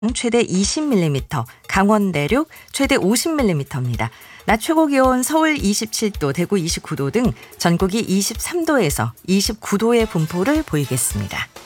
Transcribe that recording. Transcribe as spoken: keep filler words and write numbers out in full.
최대 이십 밀리미터, 강원 내륙 최대 오십 밀리미터입니다. 낮 최고 기온 서울 이십칠 도, 대구 이십구 도 등 전국이 이십삼 도에서 이십구 도의 분포를 보이겠습니다.